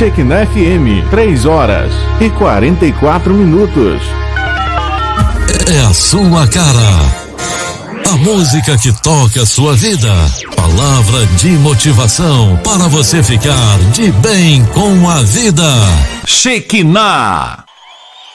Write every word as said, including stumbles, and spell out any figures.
Shekinah F M, três horas e quarenta e quatro minutos. É a sua cara. A música que toca a sua vida. Palavra de motivação para você ficar de bem com a vida. Shekinah.